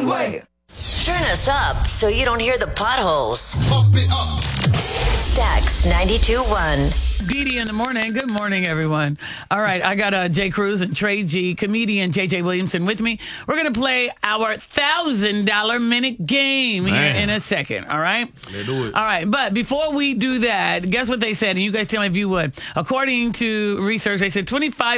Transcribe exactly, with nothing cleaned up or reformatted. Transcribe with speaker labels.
Speaker 1: one way.
Speaker 2: Turn us up so you don't hear the potholes.
Speaker 3: Pump it up.
Speaker 2: Stax ninety-two point one.
Speaker 1: D D in the morning. Good morning, everyone. All right, I got uh, Jay Cruz and Trey G, comedian J J Williamson with me. We're going to play our one thousand dollars minute game
Speaker 4: Man.
Speaker 1: here in a second, all right?
Speaker 4: Let's do it.
Speaker 1: All right, but before we do that, guess what they said? And you guys tell me if you would. According to research, they said twenty-five